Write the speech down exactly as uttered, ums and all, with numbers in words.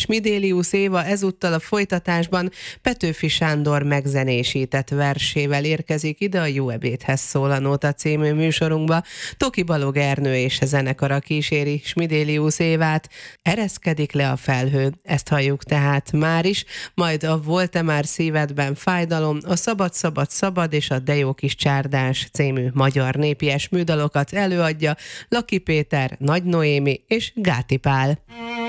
Smidélius Éva ezúttal a folytatásban Petőfi Sándor megzenésített versével érkezik ide a Jó ebédhez szól a Nóta című műsorunkba. Toki Balog Ernő és a zenekara kíséri Smidélius Évát. Ereszkedik le a felhő, ezt halljuk tehát már is, majd a Volt-e már szívedben fájdalom, a Szabad, szabad, szabad és a De jó kis csárdás című magyar népies műdalokat előadja Laki Péter, Nagy Noémi és Gáti Pál.